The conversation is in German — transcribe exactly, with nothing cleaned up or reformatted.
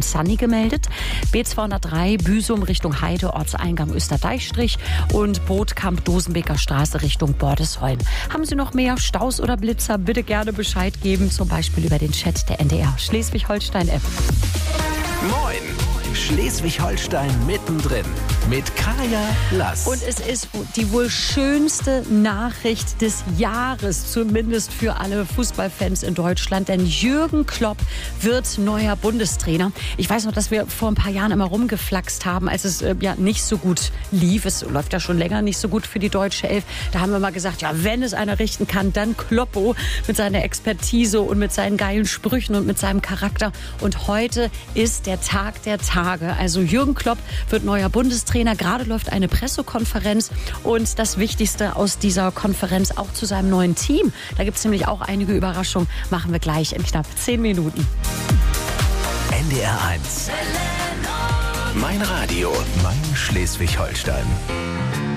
Sunny gemeldet. B zweihundertdrei Büsum Richtung Heide, Ortseingang Österdeichstrich und Bootkamp Dosenbeker Straße Richtung Bordesholm. Haben Sie noch mehr Staus oder Blitzer? Bitte gerne Bescheid geben, zum Beispiel über den Chat der N D R Schleswig-Holstein-App. Moin! Schleswig-Holstein mittendrin mit Kaya Lass. Und es ist die wohl schönste Nachricht des Jahres, zumindest für alle Fußballfans in Deutschland, denn Jürgen Klopp wird neuer Bundestrainer. Ich weiß noch, dass wir vor ein paar Jahren immer rumgeflaxt haben, als es äh, ja nicht so gut lief. Es läuft ja schon länger nicht so gut für die deutsche Elf. Da haben wir mal gesagt, ja, wenn es einer richten kann, dann Kloppo mit seiner Expertise und mit seinen geilen Sprüchen und mit seinem Charakter. Und heute ist der Tag der Tage. Also Jürgen Klopp wird neuer Bundestrainer. Gerade läuft eine Pressekonferenz und das Wichtigste aus dieser Konferenz auch zu seinem neuen Team. Da gibt es nämlich auch einige Überraschungen. Machen wir gleich in knapp zehn Minuten. N D R eins. Mein Radio, mein Schleswig-Holstein.